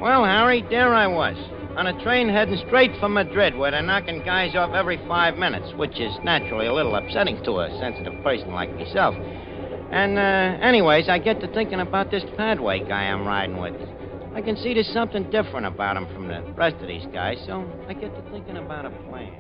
Well, Harry, there I was, on a train heading straight for Madrid, where they're knocking guys off every 5 minutes, which is naturally a little upsetting to a sensitive person like myself. And, anyways, I get to thinking about this Padway guy I'm riding with. I can see there's something different about him from the rest of these guys, so I get to thinking about a plan.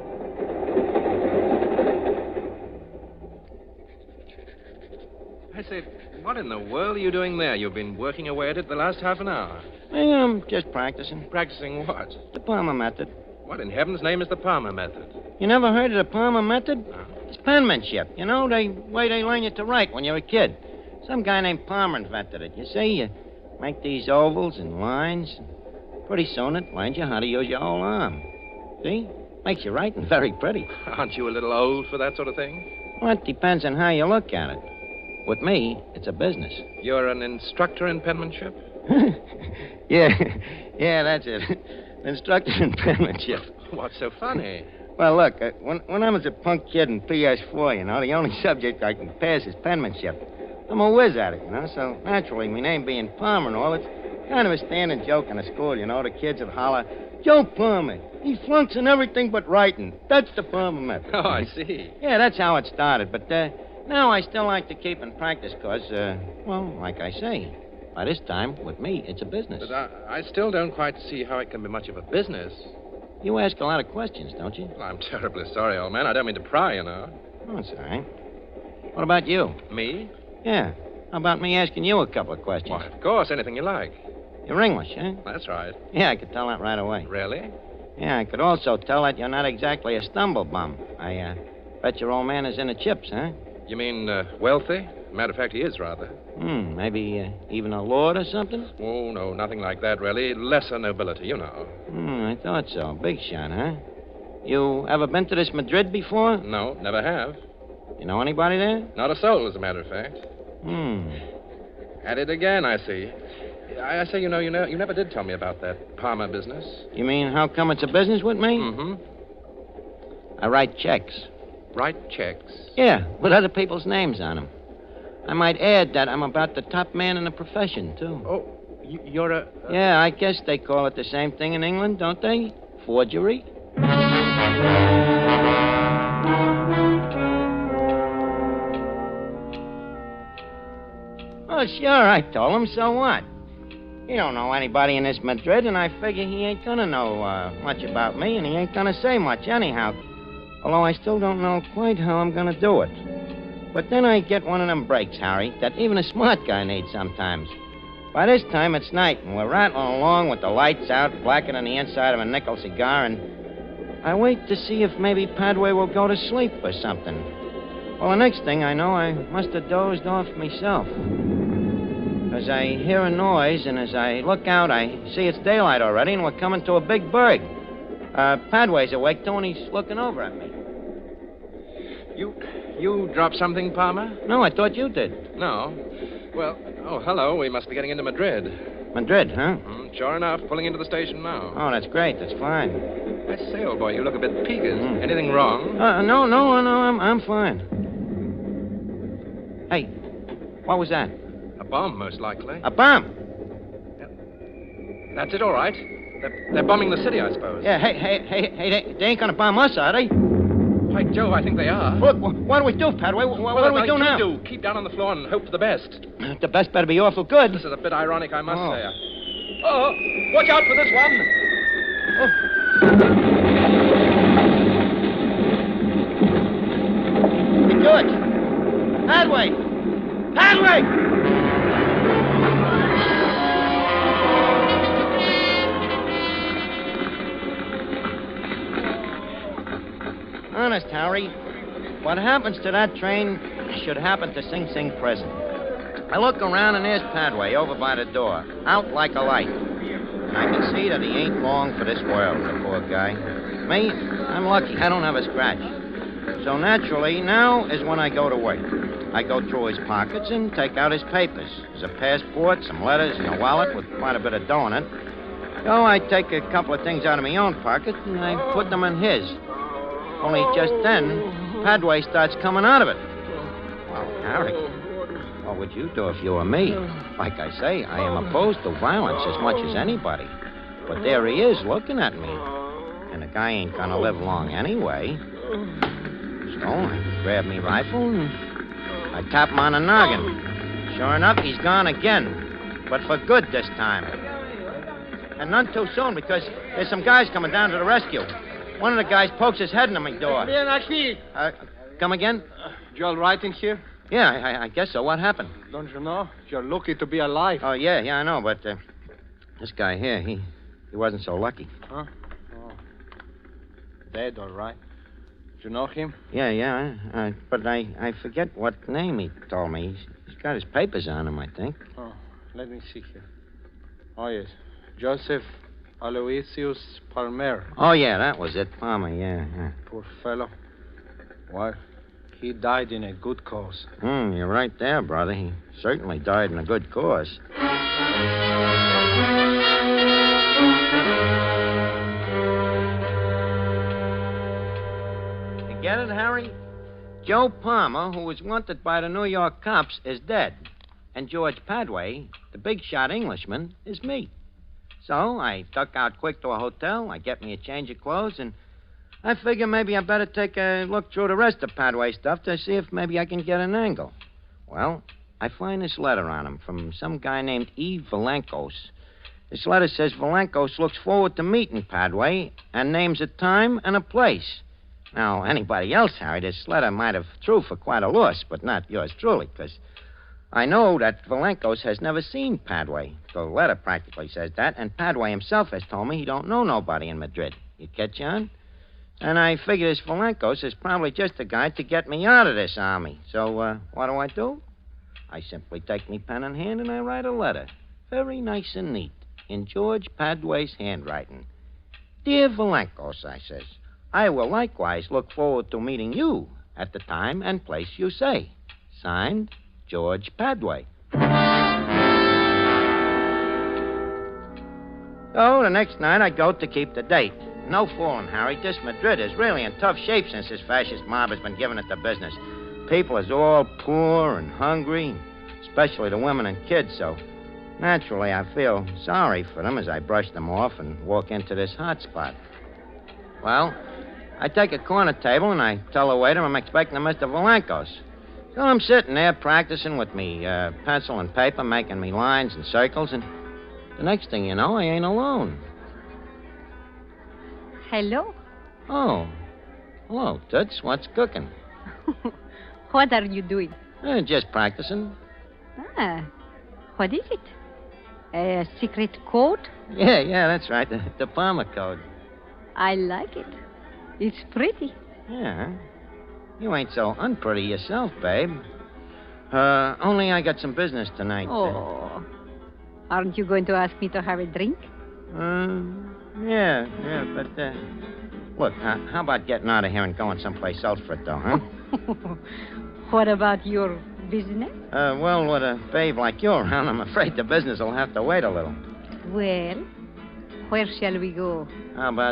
I say, what in the world are you doing there? You've been working away at it the last half an hour. I'm just practicing. Practicing what? The Palmer method. What in heaven's name is the Palmer method? You never heard of the Palmer method? No. It's penmanship. You know, the way they learn you to write when you're a kid. Some guy named Palmer invented it. You see, you make these ovals and lines. Pretty soon it learns you how to use your whole arm. See? Makes your writing very pretty. Aren't you a little old for that sort of thing? Well, it depends on how you look at it. With me, it's a business. You're an instructor in penmanship? Yeah, that's it. Instructor in penmanship. What's so funny? Well, look, when I was a punk kid in PS4, you know, the only subject I can pass is penmanship. I'm a whiz at it, you know, so naturally, my name being Palmer and all, it's kind of a standing joke in the school, you know. The kids would holler, Joe Palmer, he flunks in everything but writing. That's the Palmer method. Oh, I see. Yeah, that's how it started, but now I still like to keep in practice because, well, like I say, by this time, with me, it's a business. But I still don't quite see how it can be much of a business. You ask a lot of questions, don't you? Well, I'm terribly sorry, old man. I don't mean to pry, you know. Oh, that's all right. What about you? Me? Yeah. How about me asking you a couple of questions? Why, of course, anything you like. You're English, huh? That's right. Yeah, I could tell that right away. Really? Yeah, I could also tell that you're not exactly a stumblebum. I bet your old man is in the chips, huh? You mean wealthy? Matter of fact, he is rather. Maybe even a lord or something? Oh, no, nothing like that, really. Lesser nobility, you know. I thought so. Big shot, huh? You ever been to this Madrid before? No, never have. You know anybody there? Not a soul, as a matter of fact. At it again, I see. I say, you never did tell me about that Palmer business. You mean how come it's a business with me? Mm-hmm. I write checks. Write checks? Yeah, with other people's names on them. I might add that I'm about the top man in the profession, too. Oh, you're a... Yeah, I guess they call it the same thing in England, don't they? Forgery? Oh, sure, I told him. So what? He don't know anybody in this Madrid, and I figure he ain't gonna know much about me, and he ain't gonna say much anyhow. Although I still don't know quite how I'm gonna do it. But then I get one of them breaks, Harry, that even a smart guy needs sometimes. By this time, it's night, and we're rattling along with the lights out, blacker than the inside of a nickel cigar, and I wait to see if maybe Padway will go to sleep or something. Well, the next thing I know, I must have dozed off myself. As I hear a noise, and as I look out, I see it's daylight already, and we're coming to a big berg. Padway's awake, too, and he's looking over at me. You dropped something, Palmer? No, I thought you did. No. Well, hello. We must be getting into Madrid. Madrid, huh? Sure enough, pulling into the station now. Oh, that's great. That's fine. I say, old boy, you look a bit peaked. Anything wrong? No, I'm fine. Hey, what was that? A bomb, most likely. A bomb? That's it, all right. They're bombing the city, I suppose. Yeah, hey, they ain't gonna bomb us, are they? Why, Joe, I think they are. Look, what do we do, Padway? What do we do now? Do. Keep down on the floor and hope for the best. The best better be awful good. This is a bit ironic, I must say. Oh, watch out for this one. Hey, George. Padway! Honest, Harry, what happens to that train should happen to Sing Sing prison. I look around and there's Padway over by the door, out like a light. And I can see that he ain't long for this world, the poor guy. Me, I'm lucky. I don't have a scratch. So naturally, now is when I go to work. I go through his pockets and take out his papers. There's a passport, some letters, and a wallet with quite a bit of dough in it. So I take a couple of things out of my own pocket and I put them in his. Only just then, Padway starts coming out of it. Well, Harry. Oh, what would you do if you were me? Like I say, I am opposed to violence as much as anybody. But there he is looking at me. And the guy ain't gonna live long anyway. So I grab me rifle and I tap him on the noggin. Sure enough, he's gone again. But for good this time. And none too soon, because there's some guys coming down to the rescue. One of the guys pokes his head in my door. Come again? You all right in here? Yeah, I guess so. What happened? Don't you know? You're lucky to be alive. Oh, yeah, I know, but this guy here, he wasn't so lucky. Huh? Oh. Dead, all right. Do you know him? Yeah, but I forget what name he told me. He's got his papers on him, I think. Oh, let me see here. Oh, yes. Joseph Aloysius Palmer. Oh, yeah, that was it. Palmer, yeah. Poor fellow. Well, he died in a good cause. You're right there, brother. He certainly died in a good cause. You get it, Harry? Joe Palmer, who was wanted by the New York cops, is dead. And George Padway, the big shot Englishman, is me. So I duck out quick to a hotel, I get me a change of clothes, and I figure maybe I better take a look through the rest of Padway's stuff to see if maybe I can get an angle. Well, I find this letter on him from some guy named E. Valankos. This letter says Valankos looks forward to meeting Padway and names a time and a place. Now, anybody else, Harry, this letter might have threw for quite a loss, but not yours truly, because I know that Valankos has never seen Padway. The letter practically says that, and Padway himself has told me he don't know nobody in Madrid. You catch on? And I figure this Valankos is probably just a guy to get me out of this army. So, what do? I simply take me pen in hand and I write a letter. Very nice and neat, in George Padway's handwriting. Dear Valankos, I says, I will likewise look forward to meeting you at the time and place you say. Signed, George Padway. So the next night I go to keep the date. No fooling, Harry. This Madrid is really in tough shape since this fascist mob has been giving it the business. People is all poor and hungry, especially the women and kids, so naturally I feel sorry for them as I brush them off and walk into this hot spot. Well, I take a corner table and I tell the waiter I'm expecting a Mr. Valankos. So I'm sitting there practicing with me pencil and paper, making me lines and circles, and the next thing you know, I ain't alone. Hello. Oh. Hello, Toots. What's cooking? What are you doing? Just practicing. What is it? A secret code? Yeah, that's right. The Palmer code. I like it. It's pretty. Yeah. You ain't so unpretty yourself, babe. Only I got some business tonight. Oh. Aren't you going to ask me to have a drink? Yeah, but, look, how about getting out of here and going someplace else for it, though, huh? What about your business? Well, with a babe like you around, I'm afraid the business will have to wait a little. Well, where shall we go? How about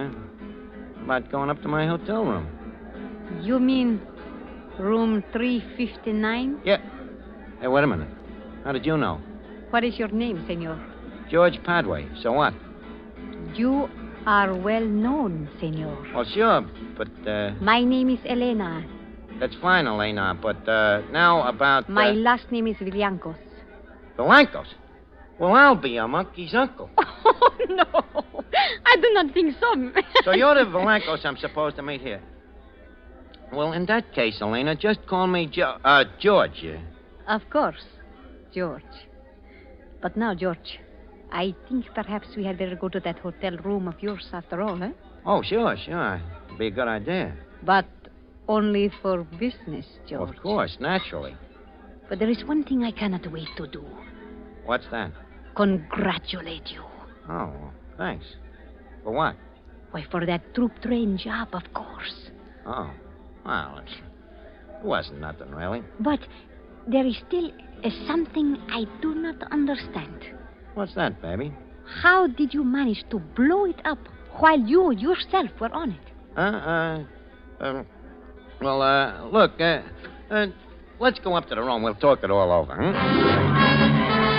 going up to my hotel room? You mean room 359? Yeah. Hey, wait a minute. How did you know? What is your name, senor? George Padway. So what? You are well known, senor. Well, sure, but, My name is Elena. That's fine, Elena, but, now about... My last name is Villancos. Valankos? Well, I'll be a monkey's uncle. Oh, no. I do not think so. So you're the Valankos I'm supposed to meet here. Well, in that case, Elena, just call me George. Of course, George. But now, George, I think perhaps we had better go to that hotel room of yours after all, huh? Oh, sure. It'd be a good idea. But only for business, George. Of course, naturally. But there is one thing I cannot wait to do. What's that? Congratulate you. Oh, thanks. For what? Why, for that troop train job, of course. Oh, well, it wasn't nothing, really. But there is still something I do not understand. What's that, baby? How did you manage to blow it up while you yourself were on it? Look, let's go up to the room. We'll talk it all over, huh?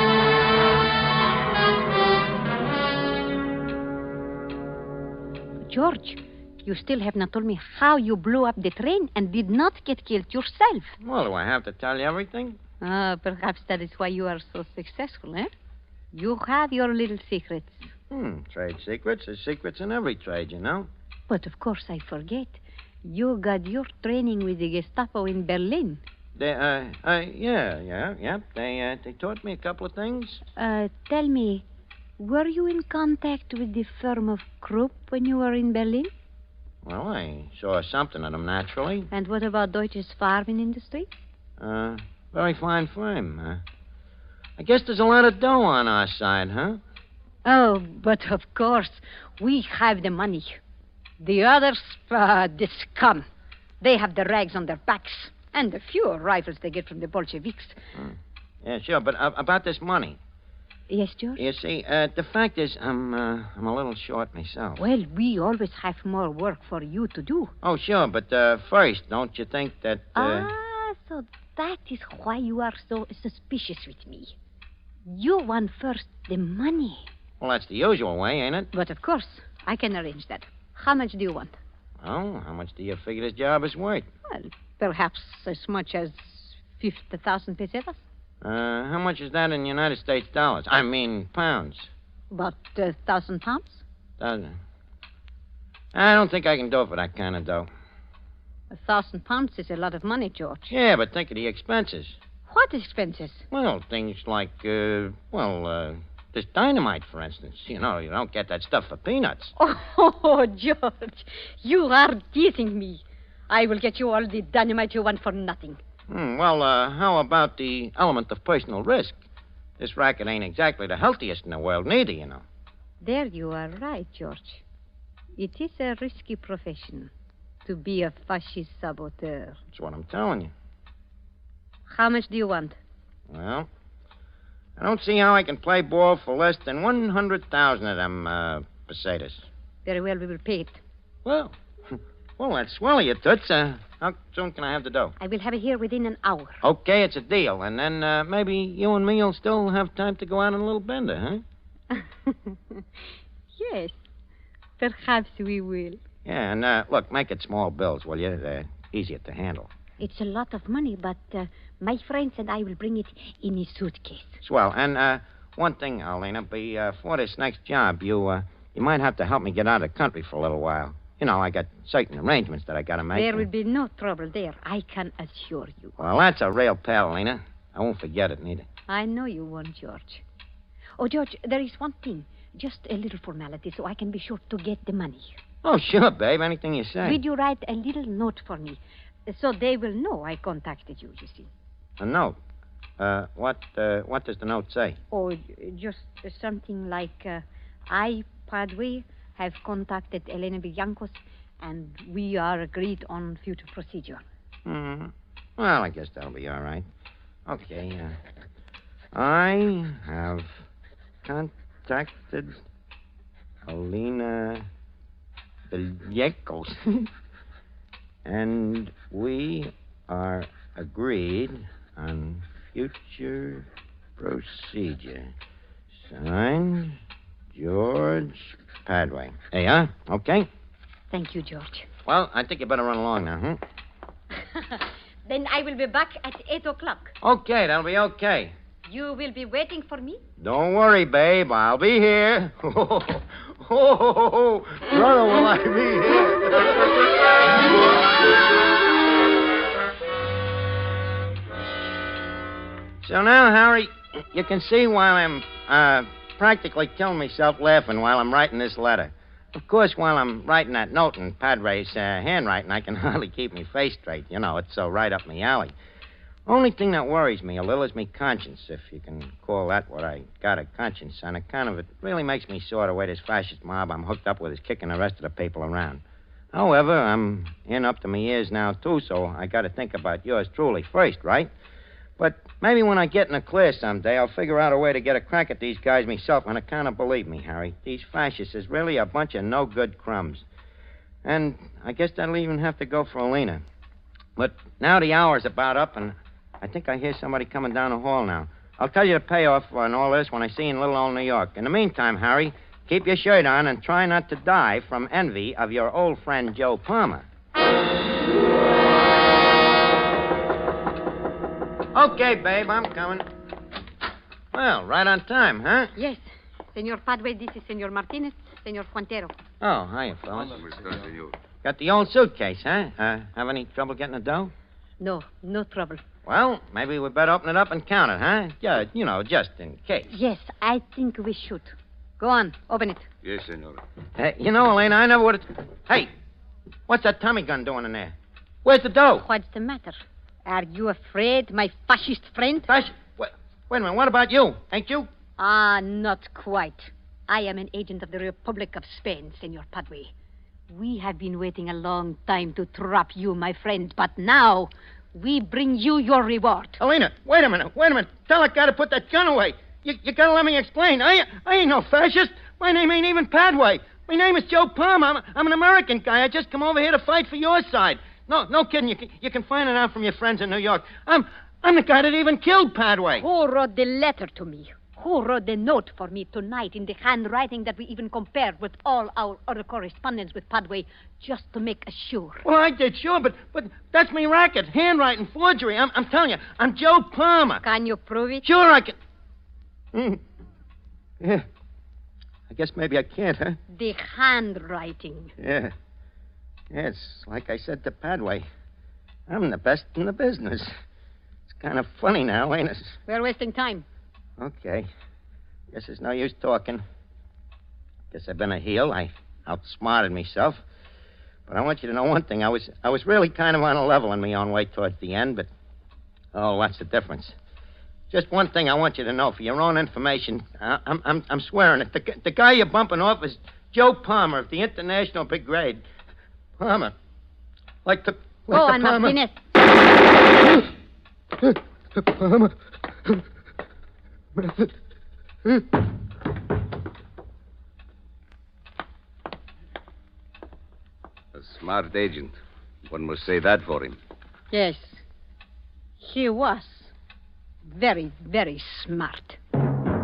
George, you still have not told me how you blew up the train and did not get killed yourself. Well, do I have to tell you everything? Perhaps that is why you are so successful, eh? You have your little secrets. Trade secrets. There's secrets in every trade, you know. But of course I forget. You got your training with the Gestapo in Berlin. Yeah. They taught me a couple of things. Tell me, were you in contact with the firm of Krupp when you were in Berlin? Well, I saw something of them, naturally. And what about Deutsches Farbenindustrie? Very fine firm. I guess there's a lot of dough on our side, huh? Oh, but of course, we have the money. The others, the scum. They have the rags on their backs and the few rifles they get from the Bolsheviks. Yeah, sure, but about this money. Yes, George? You see, the fact is, I'm a little short myself. Well, we always have more work for you to do. Oh, sure, but first, don't you think that... So that is why you are so suspicious with me. You want first the money. Well, that's the usual way, ain't it? But of course, I can arrange that. How much do you want? Well, how much do you figure this job is worth? Well, perhaps as much as 50,000 pesetas. How much is that in United States dollars? I mean, pounds. About 1,000 pounds? I don't think I can do it for that kind of dough. 1,000 pounds is a lot of money, George. Yeah, but think of the expenses. What expenses? Well, things like, this dynamite, for instance. You know, you don't get that stuff for peanuts. Oh, George, you are teasing me. I will get you all the dynamite you want for nothing. Well, how about the element of personal risk? This racket ain't exactly the healthiest in the world, neither, you know. There you are right, George. It is a risky profession to be a fascist saboteur. That's what I'm telling you. How much do you want? Well, I don't see how I can play ball for less than 100,000 of them pesetas. Very well, we will pay it. Well, that's swell of you, Toots. How soon can I have the dough? I will have it here within an hour. Okay, it's a deal. And then maybe you and me will still have time to go out on a little bender, huh? Yes, perhaps we will. Yeah, and look, make it small bills, will you? They're easier to handle. It's a lot of money, but my friends and I will bring it in a suitcase. Swell. And one thing, Arlena, before this next job, you might have to help me get out of the country for a little while. You know, I got certain arrangements that I got to make. There will be no trouble there, I can assure you. Well, that's a real pal, Lena. I won't forget it, neither. I know you won't, George. Oh, George, there is one thing. Just a little formality so I can be sure to get the money. Oh, sure, babe. Anything you say. Will you write a little note for me so they will know I contacted you, you see? A note? What does the note say? Oh, just something like, I, Padre, have contacted Elena Villancos, and we are agreed on future procedure. Well, I guess that'll be all right. Okay, I have contacted Elena Villancos, and we are agreed on future procedure. Signed, George Padway. Hey, huh? Okay. Thank you, George. Well, I think you better run along now, huh? Then I will be back at 8 o'clock. Okay, that'll be okay. You will be waiting for me? Don't worry, babe. I'll be here. Oh, brother, will I be here? So now, Harry, you can see why I'm practically killing myself laughing while I'm writing this letter. Of course, while I'm writing that note in Padre's handwriting, I can hardly keep my face straight. You know, it's so right up my alley. Only thing that worries me a little is me conscience, if you can call that what I got, a conscience. On account of it really makes me sore the way this fascist mob I'm hooked up with is kicking the rest of the people around. However, I'm in up to my ears now, too, so I got to think about yours truly first, right? But maybe when I get in the clear someday, I'll figure out a way to get a crack at these guys myself. On account of, believe me, Harry, these fascists is really a bunch of no-good crumbs. And I guess that'll even have to go for Alina. But now the hour's about up, and I think I hear somebody coming down the hall now. I'll tell you the payoff on all this when I see you in little old New York. In the meantime, Harry, keep your shirt on and try not to die from envy of your old friend Joe Palmer. Okay, babe, I'm coming. Well, right on time, huh? Yes. Senor Padway, this is Senor Martinez, Senor Quintero. Oh, hiya, fellas. Got the old suitcase, huh? Have any trouble getting the dough? No, no trouble. Well, maybe we better open it up and count it, huh? Yeah, just in case. Yes, I think we should. Go on, open it. Yes, senora. Elena, I never would have... Hey, what's that Tommy gun doing in there? Where's the dough? What's the matter? Are you afraid, my fascist friend? Wait a minute, what about you? Ain't you? Ah, not quite. I am an agent of the Republic of Spain, Senor Padway. We have been waiting a long time to trap you, my friend, but now we bring you your reward. Elena, wait a minute. Tell that guy to put that gun away. You gotta let me explain. I ain't no fascist. My name ain't even Padway. My name is Joe Palmer. I'm an American guy. I just come over here to fight for your side. No kidding. You can find it out from your friends in New York. I'm the guy that even killed Padway. Who wrote the letter to me? Who wrote the note for me tonight in the handwriting that we even compared with all our other correspondence with Padway just to make sure? Well, I did, sure, but that's me racket. Handwriting, forgery. I'm telling you, I'm Joe Palmer. Can you prove it? Sure I can. Yeah. I guess maybe I can't, huh? The handwriting. Yeah. It's like I said to Padway. I'm the best in the business. It's kind of funny now, ain't it? We're wasting time. Okay. Guess there's no use talking. Guess I've been a heel. I outsmarted myself. But I want you to know one thing. I was really kind of on a level in my own way towards the end, but what's the difference? Just one thing I want you to know for your own information. I'm swearing it. The guy you're bumping off is Joe Palmer of the International Brigade. Palmer. Like the on, Palmer. Martinez. Palmer. Method. A smart agent. One must say that for him. Yes. He was very, very smart.